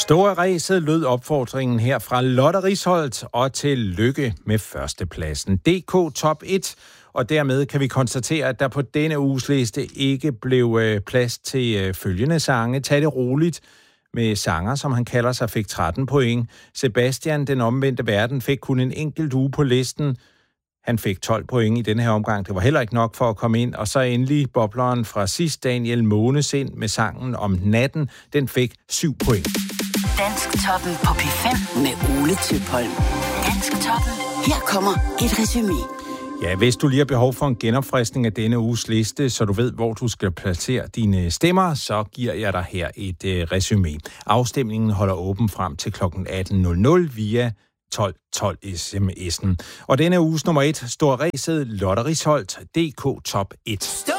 Store ræset lød opfordringen her fra Lotte Risholt, og til lykke med førstepladsen. DK Top 1, og dermed kan vi konstatere, at der på denne uges liste ikke blev plads til følgende sange. Tag det roligt med sanger, som han kalder sig, fik 13 point. Sebastian, den omvendte verden, fik kun en enkelt uge på listen. Han fik 12 point i denne her omgang. Det var heller ikke nok for at komme ind. Og så endelig bobleren fra sidst, Daniel Månes, ind med sangen Om natten. Den fik 7 point. Dansktoppen på P5 med Ole Tøpholm. Dansktoppen. Her kommer et resumé. Ja, hvis du lige har behov for en genopfriskning af denne uges liste, så du ved, hvor du skal placere dine stemmer, så giver jeg dig her et resumé. Afstemningen holder åben frem til kl. 18.00 via 1212 sms'en. Og denne uges nummer 1 står ræset Lotte Risholt, DK Top 1.